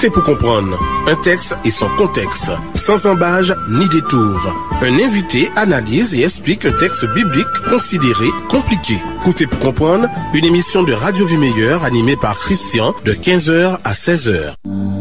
Écoutez pour comprendre. Un texte et son contexte, sans embâge ni détour. Un invité analyse et explique un texte biblique considéré compliqué. Écoutez pour comprendre, une émission de Radio Vie Meilleure animée par Christian de 15h à 16h.